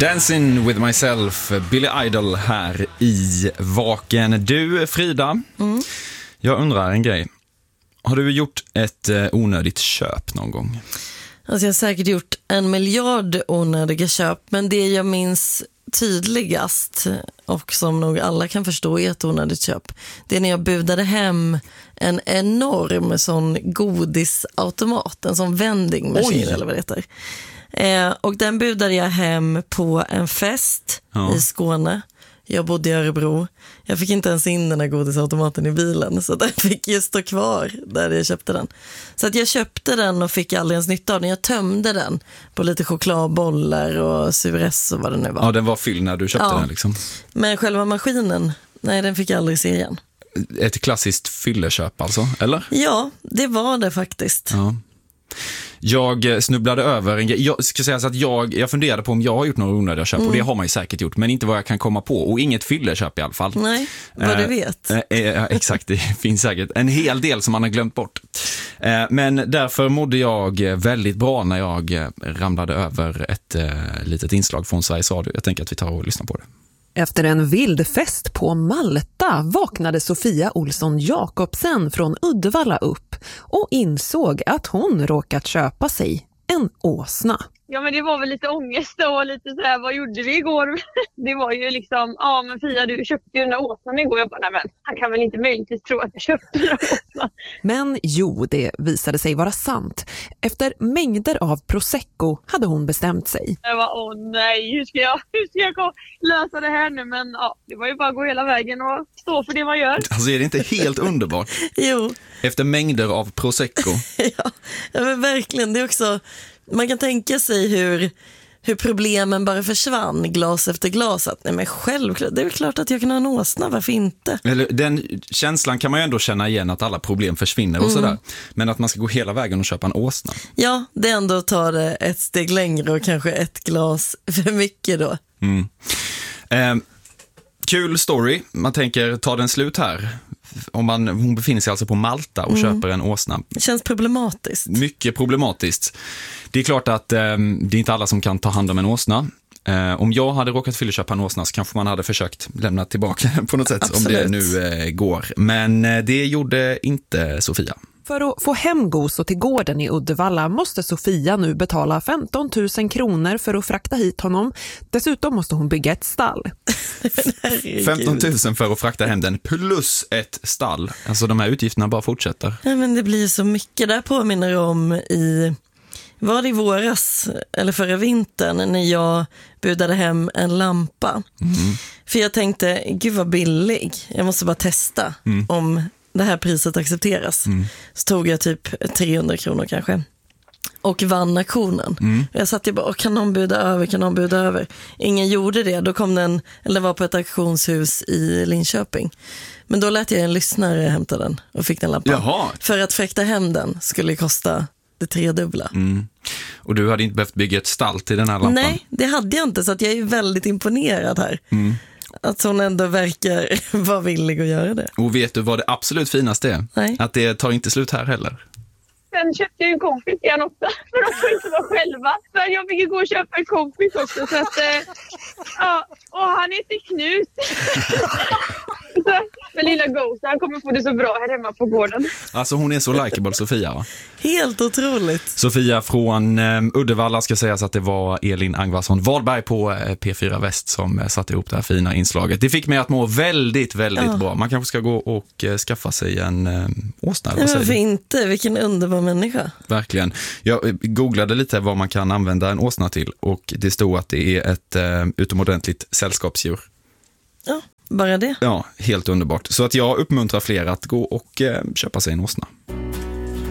Dancing with myself, Billy Idol här i Vaken. Du, Frida, jag undrar en grej. Har du gjort ett onödigt köp någon gång? Alltså jag har säkert gjort 1 miljard onödiga köp, men det jag minns tydligast och som nog alla kan förstå är ett onödigt köp. Det är när jag budade hem en enorm sån godisautomat, en sån vending machine eller vad det heter. Och den budade jag hem på en fest i Skåne. Jag bodde i Örebro. Jag fick inte ens in den här godisautomaten i bilen, så den fick ju stå kvar där jag köpte den. Så att jag köpte den och fick aldrig ens nytta av den. Jag tömde den på lite chokladbollar och suress och vad det nu var. Ja, den var fylld när du köpte den liksom. Men själva maskinen, nej, den fick jag aldrig se igen. Ett klassiskt fylleköp alltså, eller? Ja, det var det faktiskt. Ja. Jag snubblade över en grej. Jag ska säga så att jag funderade på om jag har gjort några onödiga köp, och det har man ju säkert gjort, men inte vad jag kan komma på, och inget fylleköp i alla fall. Nej, vad du vet. Exakt, det finns säkert en hel del som man har glömt bort. Men därför mådde jag väldigt bra när jag ramlade över ett litet inslag från Sveriges Radio. Jag tänker att vi tar och lyssnar på det. Efter en vild fest på Malta vaknade Sofia Olsson Jakobsen från Uddevalla upp och insåg att hon råkat köpa sig en åsna. Ja, men det var väl lite ångest och lite så här, vad gjorde vi igår? Det var ju liksom, ja men Fia, du köpte ju den där åsnan igår. Jag bara, nej men han kan väl inte möjligtvis tro att jag köpte den där åsnan. Men jo, det visade sig vara sant. Efter mängder av prosecco hade hon bestämt sig. Jag var, åh nej, hur ska jag lösa det här nu? Men ja, det var ju bara att gå hela vägen och stå för det man gör. Alltså är det inte helt underbart? Jo. Efter mängder av prosecco. Ja, men verkligen, det är också... Man kan tänka sig hur problemen bara försvann glas efter glas. Att, nej men självklart, det är väl klart att jag kan ha en åsna, varför inte? Eller, den känslan kan man ju ändå känna igen, att alla problem försvinner och sådär. Men att man ska gå hela vägen och köpa en åsna. Ja, det är ändå att ta det ett steg längre och kanske ett glas för mycket då. Kul story. Man tänker, ta den slut här. Hon befinner sig alltså på Malta och köper en åsna. Det känns problematiskt. Mycket problematiskt. Det är klart att det är inte alla som kan ta hand om en åsna. Om jag hade råkat fylleköpa en åsna så kanske man hade försökt lämna tillbaka på något sätt. Absolut. Om det nu går. Men det gjorde inte Sofia. För att få hem Goso till gården i Uddevalla måste Sofia nu betala 15 000 kronor för att frakta hit honom. Dessutom måste hon bygga ett stall. 15 000 för att frakta hem den plus ett stall. Alltså de här utgifterna bara fortsätter. Ja, men det blir så mycket. Där påminner om var det i våras eller förra vintern när jag budade hem en lampa. För jag tänkte, gud vad billig. Jag måste bara testa om det här priset accepteras. Så tog jag typ 300 kronor kanske. Och vann auktionen. Jag satt ju bara, kan någon buda över? Ingen gjorde det. Då kom den, eller var på ett auktionshus i Linköping. Men då lät jag en lyssnare hämta den och fick den lampan. Jaha. För att fräkta hem den skulle kosta det 3-dubbla. Och du hade inte behövt bygga ett stall till den här lampan? Nej, det hade jag inte, så att jag är väldigt imponerad här. Att hon ändå verkar vara villig att göra det. Och vet du vad det absolut finaste är? Nej. Att det tar inte slut här heller. Sen köpte jag en kompis igen också, för de får inte vara själva. Så jag fick ju gå och köpa en kompis också. Så att, ja, och han heter Knut. Så, men lilla Ghost, han kommer få det så bra här hemma på gården. Alltså hon är så likeable, Sofia, va? Helt otroligt. Sofia från Uddevalla, ska sägas att det var Elin Angvarsson Wahlberg på P4 Väst som satte ihop det här fina inslaget. Det fick mig att må väldigt, väldigt bra. Man kanske ska gå och skaffa sig en åsna. Varför inte? Vilken underbar människa. Verkligen. Jag googlade lite vad man kan använda en åsna till, och det stod att det är ett utomordentligt sällskapsdjur. Ja, bara det. Ja, helt underbart. Så att jag uppmuntrar fler att gå och köpa sig en åsna.